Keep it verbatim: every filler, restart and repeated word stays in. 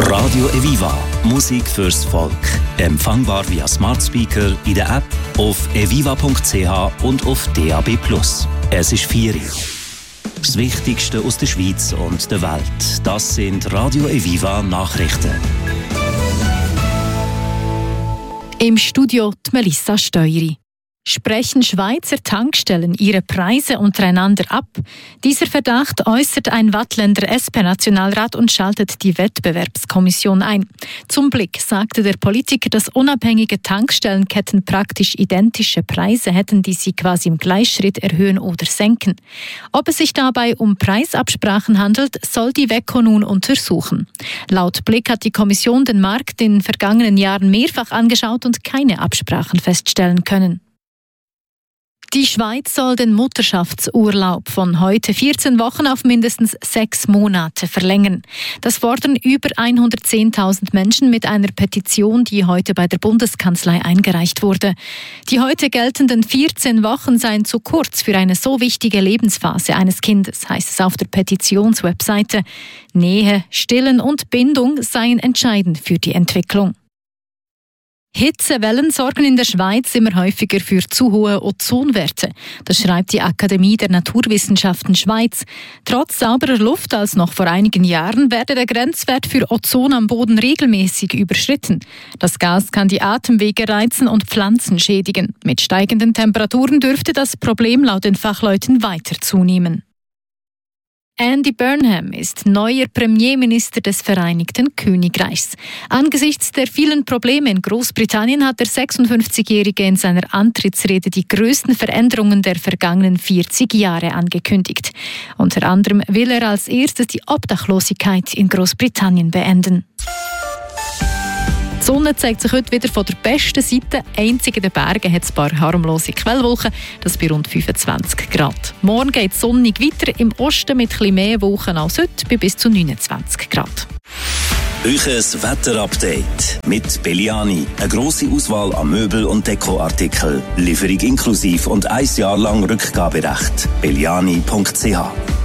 Radio Eviva. Musik fürs Volk. Empfangbar via Smart Speaker, in der App, auf eviva punkt c h und auf D A B plus. Es ist vier Uhr. Das Wichtigste aus der Schweiz und der Welt. Das sind Radio Eviva Nachrichten. Im Studio die Melissa Steueri. Sprechen Schweizer Tankstellen ihre Preise untereinander ab? Dieser Verdacht äußert ein Waadtländer S P-Nationalrat und schaltet die Wettbewerbskommission ein. Zum Blick sagte der Politiker, dass unabhängige Tankstellenketten praktisch identische Preise hätten, die sie quasi im Gleichschritt erhöhen oder senken. Ob es sich dabei um Preisabsprachen handelt, soll die WEKO nun untersuchen. Laut Blick hat die Kommission den Markt in den vergangenen Jahren mehrfach angeschaut und keine Absprachen feststellen können. Die Schweiz soll den Mutterschaftsurlaub von heute vierzehn Wochen auf mindestens sechs Monate verlängern. Das fordern über hundertzehntausend Menschen mit einer Petition, die heute bei der Bundeskanzlei eingereicht wurde. Die heute geltenden vierzehn Wochen seien zu kurz für eine so wichtige Lebensphase eines Kindes, heißt es auf der Petitionswebseite. Nähe, Stillen und Bindung seien entscheidend für die Entwicklung. Hitzewellen sorgen in der Schweiz immer häufiger für zu hohe Ozonwerte. Das schreibt die Akademie der Naturwissenschaften Schweiz. Trotz sauberer Luft als noch vor einigen Jahren werde der Grenzwert für Ozon am Boden regelmäßig überschritten. Das Gas kann die Atemwege reizen und Pflanzen schädigen. Mit steigenden Temperaturen dürfte das Problem laut den Fachleuten weiter zunehmen. Andy Burnham ist neuer Premierminister des Vereinigten Königreichs. Angesichts der vielen Probleme in Großbritannien hat der sechsundfünfzigjährige in seiner Antrittsrede die größten Veränderungen der vergangenen vierzig Jahre angekündigt. Unter anderem will er als erstes die Obdachlosigkeit in Großbritannien beenden. Die Sonne zeigt sich heute wieder von der besten Seite. Einzig in den Bergen hat es ein paar harmlose Quellwolken, das bei rund fünfundzwanzig Grad. Morgen geht es sonnig weiter, im Osten mit etwas mehr Wolken als heute, bei bis zu neunundzwanzig Grad. Euches Wetterupdate mit Belliani. Eine grosse Auswahl an Möbel- und Dekoartikeln. Lieferung inklusiv und ein Jahr lang Rückgaberecht. belliani punkt c h